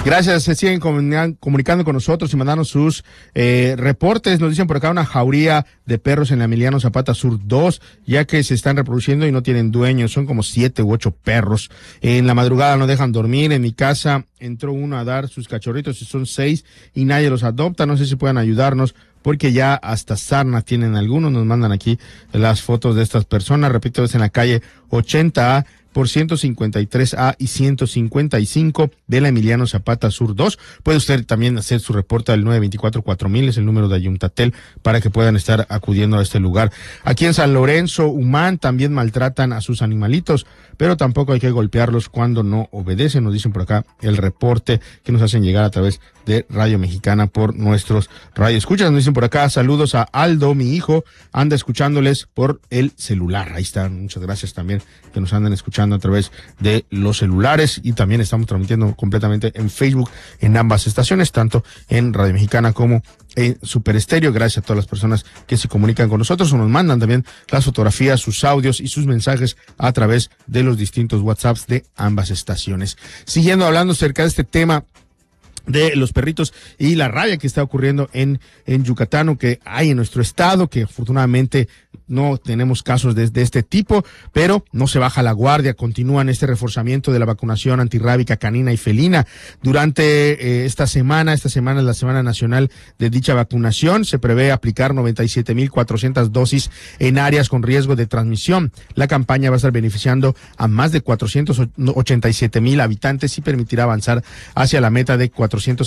Gracias, se siguen comunicando con nosotros y mandando sus reportes. Nos dicen por acá una jauría de perros en la Emiliano Zapata Sur 2, ya que se están reproduciendo y no tienen dueños. Son como 7 u 8 perros. En la madrugada no dejan dormir. En mi casa entró uno a dar sus cachorritos y son 6 y nadie los adopta. No sé si puedan ayudarnos, porque ya hasta sarna tienen algunos. Nos mandan aquí las fotos de estas personas. Repito, es en la calle 80A por 153A y 155 de la Emiliano Zapata Sur 2. Puede usted también hacer su reporte al 924-4000, es el número de Ayuntatel, para que puedan estar acudiendo a este lugar. Aquí en San Lorenzo, Humán, también maltratan a sus animalitos, pero tampoco hay que golpearlos cuando no obedecen. Nos dicen por acá el reporte que nos hacen llegar a través de Radio Mexicana por nuestros radioescuchas. Nos dicen por acá, saludos a Aldo, mi hijo, anda escuchándoles por el celular. Ahí están, muchas gracias también que nos andan escuchando a través de los celulares, y también estamos transmitiendo completamente en Facebook en ambas estaciones, tanto en Radio Mexicana como en Super Estéreo. Gracias a todas las personas que se comunican con nosotros o nos mandan también las fotografías, sus audios y sus mensajes a través de los distintos WhatsApps de ambas estaciones. Siguiendo hablando acerca de este tema de los perritos y la rabia que está ocurriendo en Yucatán, o que hay en nuestro estado, que afortunadamente no tenemos casos de este tipo, pero no se baja la guardia. Continúan este reforzamiento de la vacunación antirrábica canina y felina. Durante esta semana es la Semana Nacional de dicha vacunación. Se prevé aplicar 97,400 dosis en áreas con riesgo de transmisión. La campaña va a estar beneficiando a más de 487,000 habitantes y permitirá avanzar hacia la meta de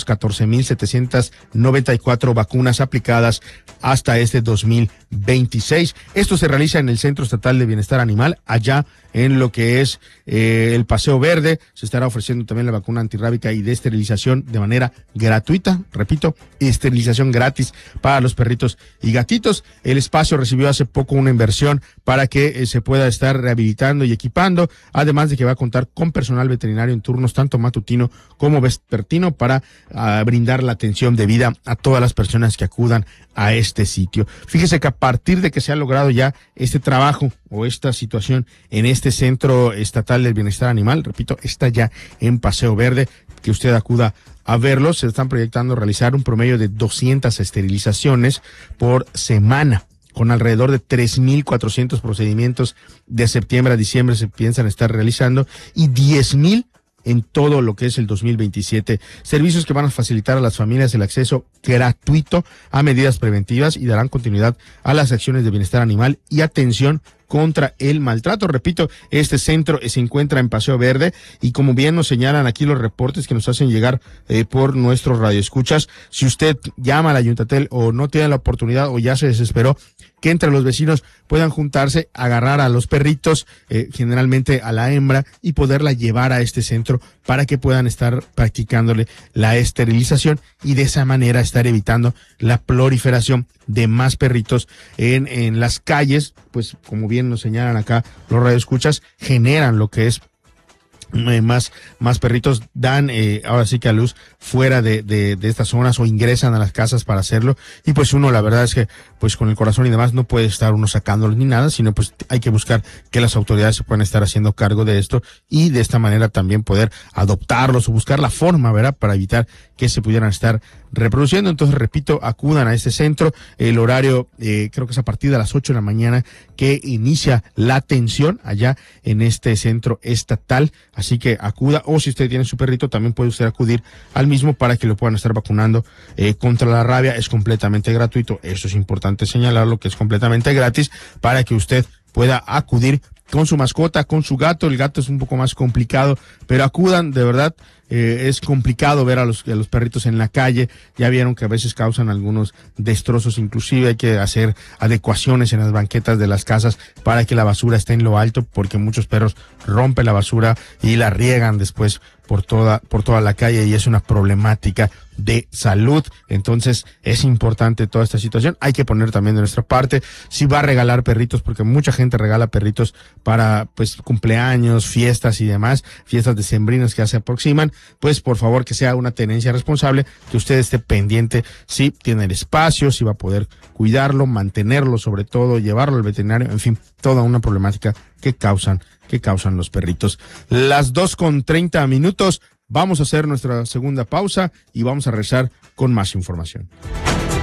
414,794 vacunas aplicadas hasta este 2026. Esto se realiza en el Centro Estatal de Bienestar Animal, allá en lo que es el Paseo Verde. Se estará ofreciendo también la vacuna antirrábica y de esterilización de manera gratuita. Repito, esterilización gratis para los perritos y gatitos. El espacio recibió hace poco una inversión para que se pueda estar rehabilitando y equipando, además de que va a contar con personal veterinario en turnos tanto matutino como vespertino para brindar la atención debida a todas las personas que acudan a este sitio. Fíjese que a partir de que se ha logrado ya este trabajo o esta situación en este Centro Estatal del Bienestar Animal, repito, está ya en Paseo Verde, que usted acuda a verlo. Se están proyectando realizar un promedio de 200 esterilizaciones por semana, con alrededor de 3,400 procedimientos de septiembre a diciembre se piensan estar realizando, y 10,000 en todo lo que es el 2027. Servicios que van a facilitar a las familias el acceso gratuito a medidas preventivas y darán continuidad a las acciones de bienestar animal y atención contra el maltrato. Repito, este centro se encuentra en Paseo Verde, y como bien nos señalan aquí los reportes que nos hacen llegar por nuestros radioescuchas, si usted llama a la Ayuntatel o no tiene la oportunidad o ya se desesperó, que entre los vecinos puedan juntarse, agarrar a los perritos, generalmente a la hembra, y poderla llevar a este centro para que puedan estar practicándole la esterilización, y de esa manera estar evitando la proliferación de más perritos en las calles. Pues como bien nos señalan acá los radioescuchas, generan lo que es más perritos, dan ahora sí que a luz fuera de estas zonas, o ingresan a las casas para hacerlo, y pues uno, la verdad es que pues con el corazón y demás no puede estar uno sacándolos ni nada, sino pues hay que buscar que las autoridades se puedan estar haciendo cargo de esto, y de esta manera también poder adoptarlos o buscar la forma, ¿verdad?, para evitar que se pudieran estar reproduciendo. Entonces, repito, acudan a este centro. El horario creo que es a partir de las 8 de la mañana que inicia la atención allá en este centro estatal, así que acuda, o si usted tiene su perrito también puede usted acudir al mismo para que lo puedan estar vacunando contra la rabia. Es completamente gratuito, eso es importante señalarlo, que es completamente gratis, para que usted pueda acudir con su mascota, con su gato. El gato es un poco más complicado, pero acudan, de verdad. Es complicado ver a los perritos en la calle. Ya vieron que a veces causan algunos destrozos, inclusive hay que hacer adecuaciones en las banquetas de las casas para que la basura esté en lo alto, porque muchos perros rompen la basura y la riegan después por toda la calle, y es una problemática de salud. Entonces es importante toda esta situación. Hay que poner también de nuestra parte. Si va a regalar perritos, porque mucha gente regala perritos para pues cumpleaños, fiestas y demás, fiestas decembrinas que se aproximan, pues por favor que sea una tenencia responsable, que usted esté pendiente si tiene el espacio, si va a poder cuidarlo, mantenerlo, sobre todo llevarlo al veterinario, en fin, toda una problemática que causan los perritos. Las 2:30. Vamos a hacer nuestra segunda pausa y vamos a regresar con más información.